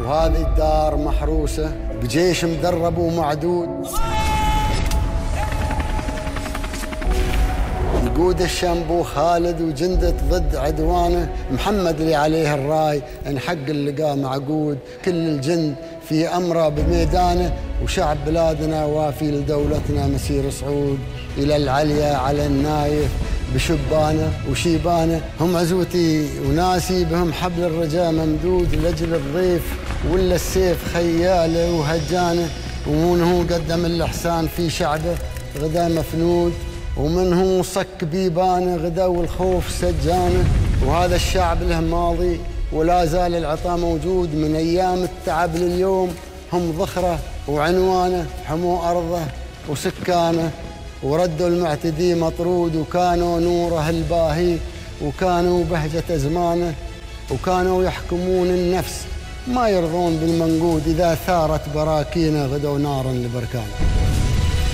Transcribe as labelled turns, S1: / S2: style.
S1: وهذه الدار محروسة بجيش مدرب ومعدود يقود الشنبو خالد وجندة ضد عدوانه. محمد اللي عليه الراي ان حق اللقاء معقود، كل الجند في أمره بميدانه، وشعب بلادنا وافي لدولتنا مسير صعود. إلى العليا على النايف بشبانه وشيبانه، هم عزوتي وناسي بهم حبل الرجاء ممدود لأجل الضيف، ولا السيف خياله وهجانه. ومن هو قدم الإحسان في شعبه غدا مفنود، ومن هو صك بيبانه غدا والخوف سجانه. وهذا الشعب له ماضي ولا زال العطاء موجود، من أيام التعب لليوم هم ذخره وعنوانه. حموا أرضه وسكانه وردوا المعتدي مطرود، وكانوا نوره الباهي وكانوا بهجة أزمانه، وكانوا يحكمون النفس ما يرضون بالمنقود، إذا ثارت براكينه غدوا نارا لبركانه.